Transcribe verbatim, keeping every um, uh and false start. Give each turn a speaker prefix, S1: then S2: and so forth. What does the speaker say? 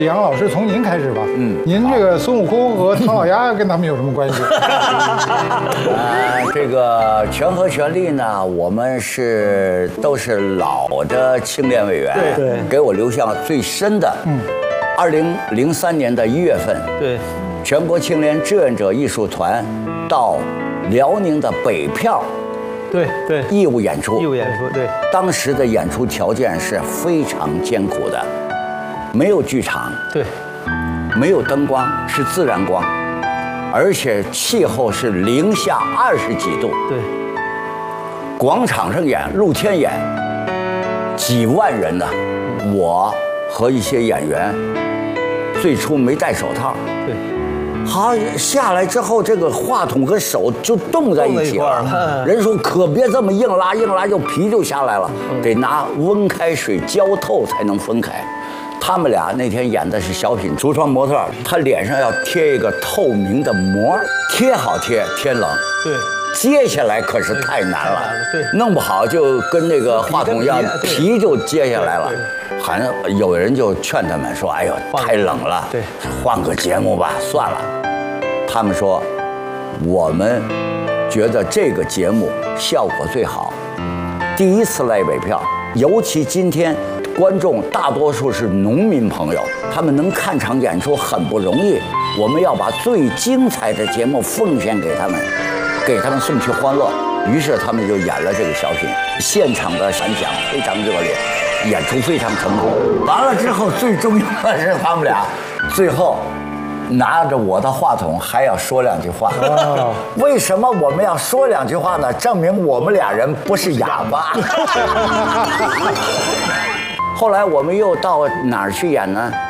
S1: 杨老师，从您开始吧。嗯，您这个孙悟空和唐老鸭跟他们有什么关系？
S2: 呃，这个权和权力呢，我们是都是老的青联委员，
S3: 对对，
S2: 给我留下最深的。嗯，二零零三年的一月份，
S3: 对，
S2: 全国青联志愿者艺术团到辽宁的北票。
S3: 对对，
S2: 义务演出，
S3: 义务演出，对。
S2: 当时的演出条件是非常艰苦的，没有剧场，
S3: 对，
S2: 没有灯光，是自然光，而且气候是零下二十几度，
S3: 对。
S2: 广场上演，露天演，几万人呢，我和一些演员，最初没戴手套，
S3: 对。
S2: 好，下来之后，这个话筒和手就冻在一起了。人说可别这么硬拉，硬拉就皮就下来了，得拿温开水浇透才能分开。他们俩那天演的是小品《橱窗模特》，他脸上要贴一个透明的膜，贴好贴，天冷。
S3: 对。
S2: 接下来可是太难了，
S3: 对，
S2: 弄不好就跟那个话筒一样，皮就接下来了。好像有人就劝他们说：“哎呦，太冷了，
S3: 对，
S2: 换个节目吧，算了。”他们说：“我们觉得这个节目效果最好，第一次来北票，尤其今天观众大多数是农民朋友，他们能看场演出很不容易，我们要把最精彩的节目奉献给他们。”给他们送去欢乐，于是他们就演了这个小品，现场的反响非常热烈，演出非常成功。完了之后，最重要的是他们俩最后拿着我的话筒还要说两句话。哦、为什么我们要说两句话呢？证明我们俩人不是哑巴。后来我们又到哪儿去演呢？